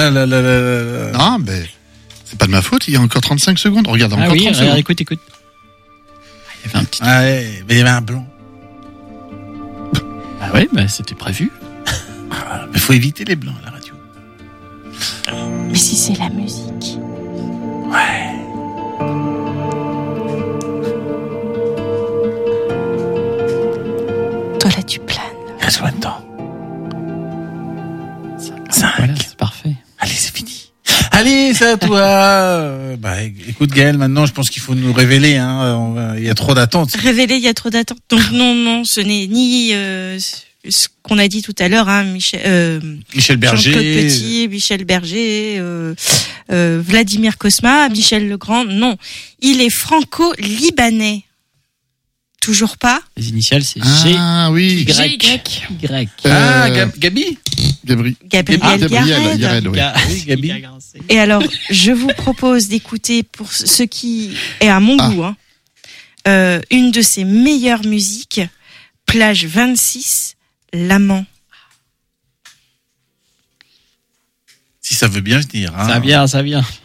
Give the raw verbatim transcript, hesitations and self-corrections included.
Là, là, là, là, là. Non, mais c'est pas de ma faute, il y a encore trente-cinq secondes. Regarde, encore Ah oui, trente regarde, secondes. écoute, écoute. Il y avait un petit. Ah ouais, mais il y avait un blanc. Ah ouais, bah c'était prévu. Il faut éviter les blancs à la radio. Mais si c'est la musique. Ouais. Toi là, tu planes. Il reste combien de temps? cinq. Voilà, c'est parfait. Allez, c'est fini. Allez, c'est à toi. Euh, Bah, écoute, Gaël, maintenant, je pense qu'il faut nous révéler. Hein. On va- Il y a trop d'attentes. Révélé, il y a trop d'attentes. Donc non, non, ce n'est ni euh, ce qu'on a dit tout à l'heure, hein, Michel, euh, Michel Berger. Jean-Claude Petit, Michel Berger, euh, euh, Vladimir Cosma, Michel Legrand. Non, il est franco-libanais. Toujours pas. Les initiales, c'est G. Ah oui, Y. Y. Y. Ah, Euh, Gab- Gabi. Gabri. Gabriel Ah, Gabriel, Yared. Yared, oui. Ga- Oui, Gabi. Ga- Grincé. Et alors, je vous propose d'écouter, pour ce qui est à mon Ah. goût, hein, euh, une de ses meilleures musiques, Plage vingt-six, L'amant. Si ça veut bien venir. Hein. Ça vient, ça vient.